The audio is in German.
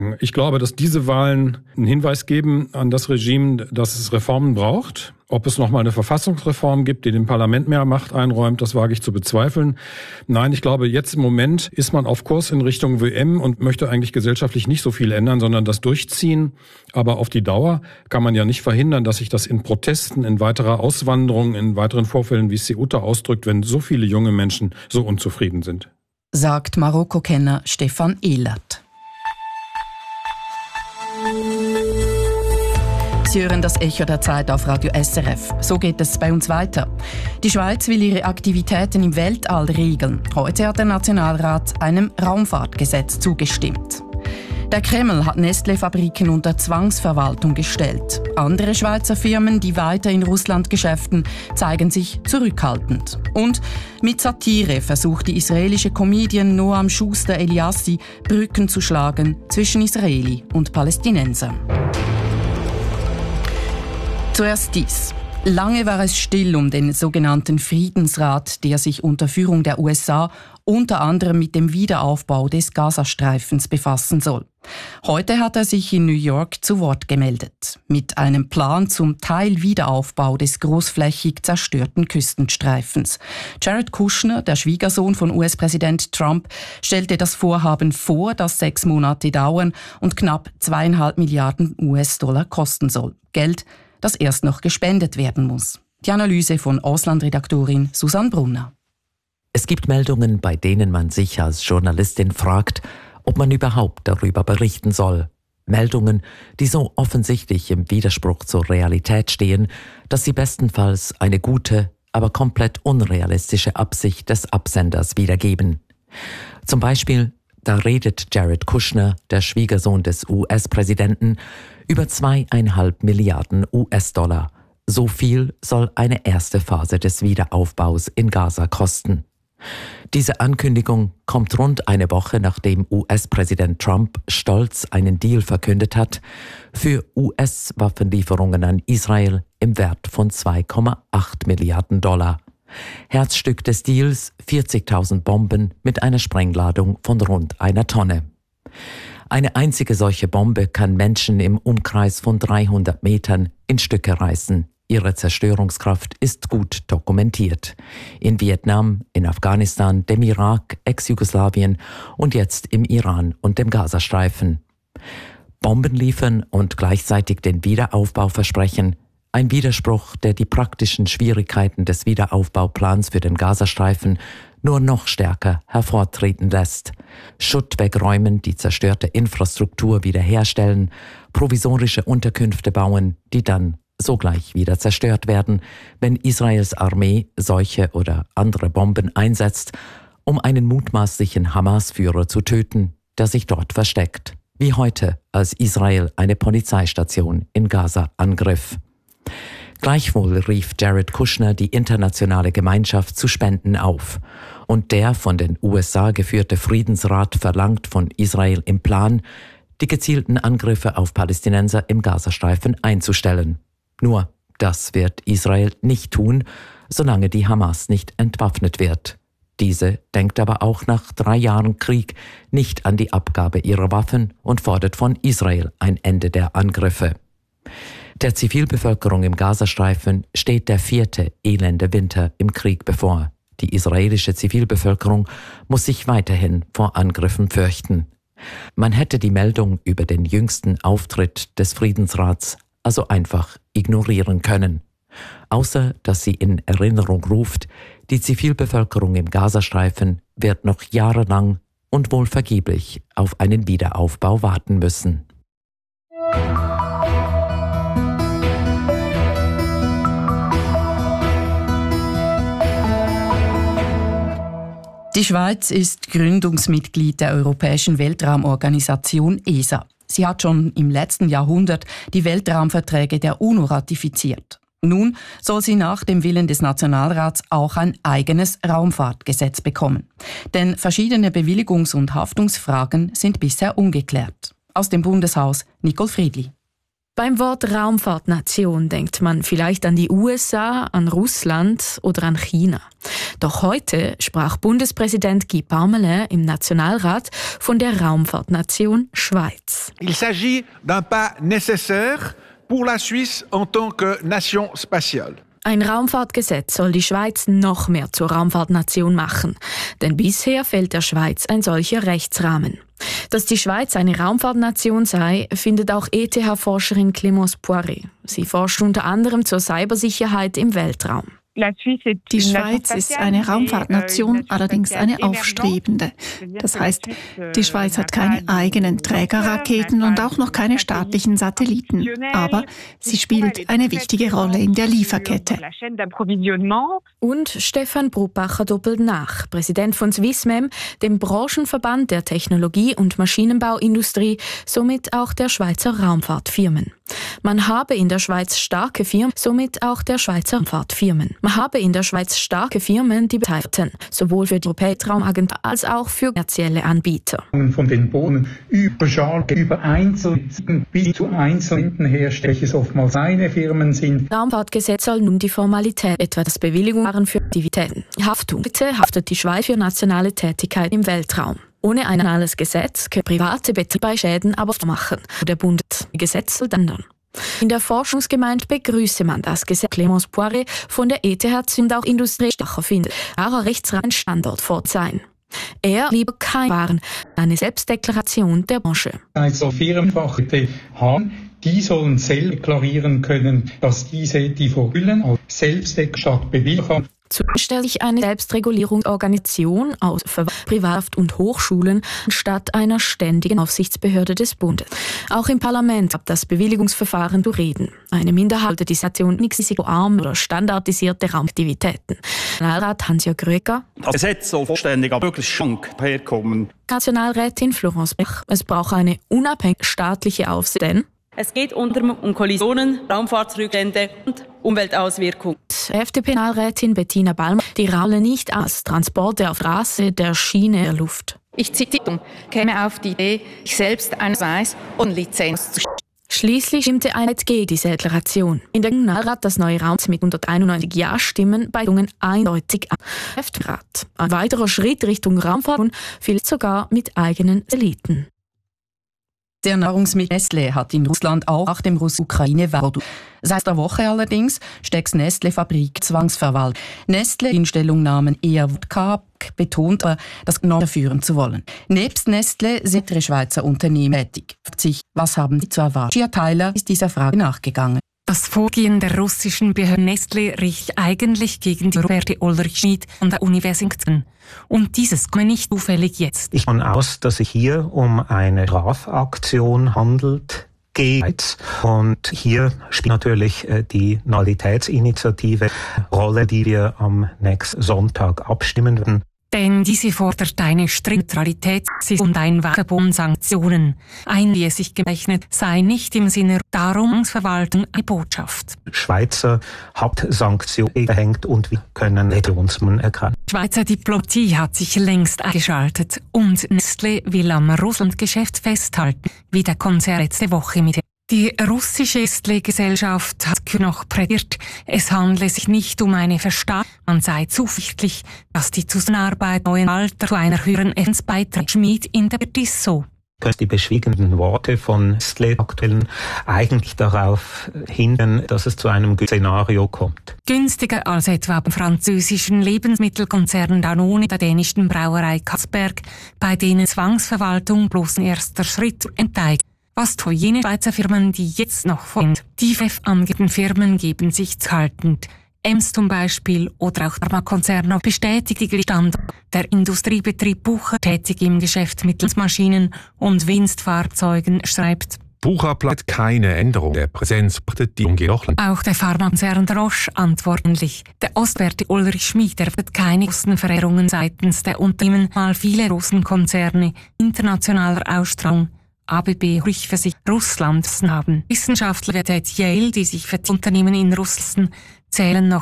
Ich glaube, dass diese Wahlen einen Hinweis geben an das Regime, dass es Reformen braucht. Ob es nochmal eine Verfassungsreform gibt, die dem Parlament mehr Macht einräumt, das wage ich zu bezweifeln. Nein, ich glaube, jetzt im Moment ist man auf Kurs in Richtung WM und möchte eigentlich gesellschaftlich nicht so viel ändern, sondern das durchziehen. Aber auf die Dauer kann man ja nicht verhindern, dass sich das in Protesten, in weiterer Auswanderung, in weiteren Vorfällen wie Ceuta ausdrückt, wenn so viele junge Menschen so unzufrieden sind. Sagt Marokko-Kenner Stefan Ehlert. Sie hören das Echo der Zeit auf Radio SRF. So geht es bei uns weiter. Die Schweiz will ihre Aktivitäten im Weltall regeln. Heute hat der Nationalrat einem Raumfahrtgesetz zugestimmt. Der Kreml hat Nestlé-Fabriken unter Zwangsverwaltung gestellt. Andere Schweizer Firmen, die weiter in Russland geschäften, zeigen sich zurückhaltend. Und mit Satire versucht die israelische Comedian Noam Schuster Eliassi, Brücken zu schlagen zwischen Israeli und Palästinensern. Zuerst dies. Lange war es still um den sogenannten Friedensrat, der sich unter Führung der USA unter anderem mit dem Wiederaufbau des Gazastreifens befassen soll. Heute hat er sich in New York zu Wort gemeldet. Mit einem Plan zum Teilwiederaufbau des großflächig zerstörten Küstenstreifens. Jared Kushner, der Schwiegersohn von US-Präsident Trump, stellte das Vorhaben vor, das 6 Monate dauern und knapp 2,5 Milliarden US-Dollar kosten soll. Geld, das erst noch gespendet werden muss. Die Analyse von Auslandredaktorin Susanne Brunner. Es gibt Meldungen, bei denen man sich als Journalistin fragt, ob man überhaupt darüber berichten soll. Meldungen, die so offensichtlich im Widerspruch zur Realität stehen, dass sie bestenfalls eine gute, aber komplett unrealistische Absicht des Absenders wiedergeben. Zum Beispiel, da redet Jared Kushner, der Schwiegersohn des US-Präsidenten, über 2,5 Milliarden US-Dollar. So viel soll eine erste Phase des Wiederaufbaus in Gaza kosten. Diese Ankündigung kommt rund eine Woche, nachdem US-Präsident Trump stolz einen Deal verkündet hat für US-Waffenlieferungen an Israel im Wert von 2,8 Milliarden Dollar. Herzstück des Deals 40.000 Bomben mit einer Sprengladung von rund 1 Tonne. Eine einzige solche Bombe kann Menschen im Umkreis von 300 Metern in Stücke reißen. Ihre Zerstörungskraft ist gut dokumentiert. In Vietnam, in Afghanistan, dem Irak, Ex-Jugoslawien und jetzt im Iran und dem Gazastreifen. Bomben liefern und gleichzeitig den Wiederaufbau versprechen. Ein Widerspruch, der die praktischen Schwierigkeiten des Wiederaufbauplans für den Gazastreifen nur noch stärker hervortreten lässt. Schutt wegräumen, die zerstörte Infrastruktur wiederherstellen, provisorische Unterkünfte bauen, die dann sogleich wieder zerstört werden, wenn Israels Armee solche oder andere Bomben einsetzt, um einen mutmaßlichen Hamas-Führer zu töten, der sich dort versteckt. Wie heute, als Israel eine Polizeistation in Gaza angriff. Gleichwohl rief Jared Kushner die internationale Gemeinschaft zu Spenden auf. Und der von den USA geführte Friedensrat verlangt von Israel im Plan, die gezielten Angriffe auf Palästinenser im Gazastreifen einzustellen. Nur, das wird Israel nicht tun, solange die Hamas nicht entwaffnet wird. Diese denkt aber auch nach 3 Jahren Krieg nicht an die Abgabe ihrer Waffen und fordert von Israel ein Ende der Angriffe. Der Zivilbevölkerung im Gazastreifen steht der 4. elende Winter im Krieg bevor. Die israelische Zivilbevölkerung muss sich weiterhin vor Angriffen fürchten. Man hätte die Meldung über den jüngsten Auftritt des Friedensrats also einfach ignorieren können. Außer dass sie in Erinnerung ruft, die Zivilbevölkerung im Gazastreifen wird noch jahrelang und wohl vergeblich auf einen Wiederaufbau warten müssen. Die Schweiz ist Gründungsmitglied der Europäischen Weltraumorganisation ESA. Sie hat schon im letzten Jahrhundert die Weltraumverträge der UNO ratifiziert. Nun soll sie nach dem Willen des Nationalrats auch ein eigenes Raumfahrtgesetz bekommen. Denn verschiedene Bewilligungs- und Haftungsfragen sind bisher ungeklärt. Aus dem Bundeshaus Nicole Friedli. Beim Wort Raumfahrtnation denkt man vielleicht an die USA, an Russland oder an China. Doch heute sprach Bundespräsident Guy Parmelin im Nationalrat von der Raumfahrtnation Schweiz. Il s'agit d'un pas nécessaire pour la Suisse en tant que nation spatiale. Ein Raumfahrtgesetz soll die Schweiz noch mehr zur Raumfahrtnation machen. Denn bisher fehlt der Schweiz ein solcher Rechtsrahmen. Dass die Schweiz eine Raumfahrtnation sei, findet auch ETH-Forscherin Clémence Poiré. Sie forscht unter anderem zur Cybersicherheit im Weltraum. Die Schweiz ist eine Raumfahrtnation, allerdings eine aufstrebende. Das heißt, die Schweiz hat keine eigenen Trägerraketen und auch noch keine staatlichen Satelliten. Aber sie spielt eine wichtige Rolle in der Lieferkette. Und Stefan Brubacher doppelt nach, Präsident von Swissmem, dem Branchenverband der Technologie- und Maschinenbauindustrie, somit auch der Schweizer Raumfahrtfirmen. Man habe in der Schweiz starke Firmen, somit auch der Schweizer Raumfahrtfirmen. Man habe in der Schweiz starke Firmen, die beteiligten, sowohl für die Europäische Raumagentur als auch für kommerzielle Anbieter. Von den Boden über Schalke, über Einzelnen bis zu Einzelhändlerherstellern, welches oftmals eine Firmen sind. Raumfahrtgesetz soll nun die Formalität, etwa das Bewilligungsverfahren für Aktivitäten. Haftung. Bitte haftet die Schweiz für nationale Tätigkeit im Weltraum. Ohne ein nationales Gesetz können private Betriebe bei Schäden aber machen. Der Bund Gesetz soll ändern. In der Forschungsgemeinde begrüße man das Gesetz. Clémence Poiré von der ETH sind auch Industriestacher findet, aber Rechtsrahmen Standort fort sein. Er lieber kein Waren, eine Selbstdeklaration der Branche. Also Firmenfachleute haben, die sollen selbst deklarieren können, dass diese die Vorhüllen als Selbstdeklaration bewilligt haben. Zudem stellt sich eine Selbstregulierungsorganisation aus Privat- und Hochschulen statt einer ständigen Aufsichtsbehörde des Bundes. Auch im Parlament gab das Bewilligungsverfahren zu reden. Eine Minderheit die Station nicht risikoarm oder standardisierte Raumaktivitäten. Nationalrat Hans-Jörg Gröger. Das Gesetz soll vollständig, aber möglichst schlank herkommen. Nationalrätin Florence Bech. Es braucht eine unabhängige staatliche Aufsicht, denn es geht unter anderem um Kollisionen, Raumfahrtsrückstände und Umweltauswirkungen. FDP-Nationalrätin Bettina Ballmann, die Rolle nicht als Transporte auf Straße, der Schiene, der Luft. Ich zitiere, käme auf die Idee, ich selbst einen Weiß und Lizenz zu. Schließlich stimmte eine gegen diese Deklaration. In der Nationalrat das neue Raum mit 191 Ja-Stimmen bei Jungen eindeutig an. Rat. Ein weiterer Schritt Richtung Raumfahrt, vielleicht sogar mit eigenen Satelliten. Der Nahrungsmittel Nestlé hat in Russland auch nach dem Ukraine-War. Seit der Woche allerdings steckt Nestlé-Fabrik zwangsverwaltet. Nestlé in Stellungnahmen eher Wodka betont, das Norm führen zu wollen. Nebst Nestlé sind ihre Schweizer Unternehmen tätig. Fragt sich, was haben sie zu erwarten? Gia Tyler ist dieser Frage nachgegangen. Das Vorgehen der russischen Behörde Nestlé richtet eigentlich gegen die Robert Ulrich Schmid von der Universität. Und dieses komme nicht zufällig jetzt. Ich gehe aus, dass sich hier um eine Strafaktion handelt gegen. Und hier spielt natürlich die Neutralitätsinitiative Rolle, die wir am nächsten Sonntag abstimmen werden. Denn diese fordert eine strikte Neutralität und ein Verbot Sanktionen. Ein, wie es sich gerechnet, sei nicht im Sinne darum Verwaltung eine Botschaft. Schweizer Hauptsanktionen verhängt und wir können uns erkennen. Schweizer Diplomatie hat sich längst eingeschaltet und Nestlé will am Russland-Geschäft festhalten, wie der Konzern letzte Woche mit. Die russische Nestlé-Gesellschaft hat noch prädiert, es handle sich nicht um eine Verstaatung, man sei zuversichtlich, dass die Zusammenarbeit neuen Alter zu einer höheren Effizienz beiträgt. Schmid interpretiert dies so. Die beschwiegenden Worte von Nestlé aktuell eigentlich darauf hindern, dass es zu einem Szenario kommt. Günstiger als etwa beim französischen Lebensmittelkonzern Danone, der dänischen Brauerei Carlsberg, bei denen Zwangsverwaltung bloß ein erster Schritt enteigt. Was für jene Schweizer Firmen, die jetzt noch folgen. Die angehenden Firmen geben sich zurückhaltend. Ems zum Beispiel oder auch Pharmakonzerne bestätigt die Standort. Der Industriebetrieb Bucher, tätig im Geschäft mit Maschinen und Winstfahrzeugen, schreibt: Bucher plant keine Änderung der Präsenz, die jedoch. Auch der Pharmakonzern Roche antwortlich. Der Ostwärter Ulrich Schmid erwartet keine großen Veränderungen seitens der Unternehmen, mal viele Russenkonzerne internationaler Ausstrahlung. ABB Rückversicht Russland haben. Wissenschaftler der Yale, die sich für die Unternehmen in Russland zählen, noch